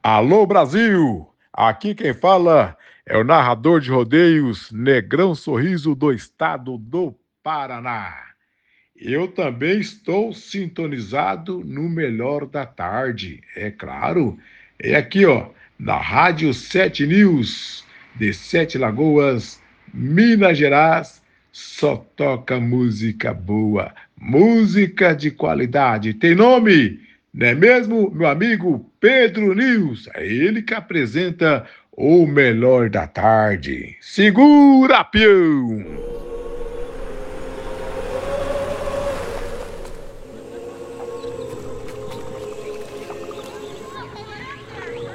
Alô Brasil! Aqui quem fala é o narrador de rodeios Negrão Sorriso do estado do Paraná. Eu também estou sintonizado no melhor da tarde, é claro. É aqui, ó, na Rádio 7 News, de Sete Lagoas, Minas Gerais, só toca música boa, música de qualidade. Tem nome, não é mesmo, meu amigo Pedro News? É ele que apresenta o melhor da tarde. Segura, peão!